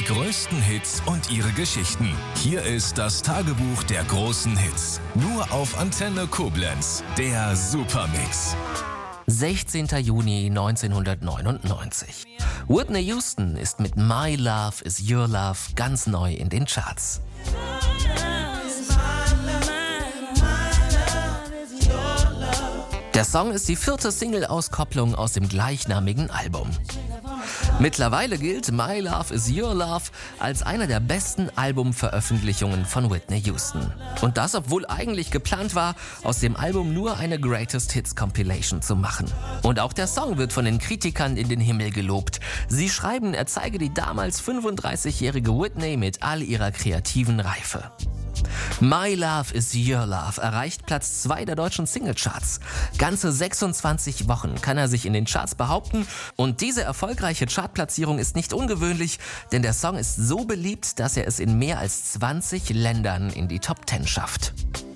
größten Hits und ihre Geschichten. Hier ist das Tagebuch der großen Hits. Nur auf Antenne Koblenz. Der Supermix. 16. Juni 1999. Whitney Houston ist mit My Love is Your Love ganz neu in den Charts. Der Song ist die 4. Single-Auskopplung aus dem gleichnamigen Album. Mittlerweile gilt My Love is Your Love als einer der besten Albumveröffentlichungen von Whitney Houston. Und das, obwohl eigentlich geplant war, aus dem Album nur eine Greatest Hits Compilation zu machen. Und auch der Song wird von den Kritikern in den Himmel gelobt. Sie schreiben, er zeige die damals 35-jährige Whitney mit all ihrer kreativen Reife. My Love is Your Love erreicht Platz 2 der deutschen Singlecharts. Ganze 26 Wochen kann er sich in den Charts behaupten und diese erfolgreiche Chartplatzierung ist nicht ungewöhnlich, denn der Song ist so beliebt, dass er es in mehr als 20 Ländern in die Top 10 schafft.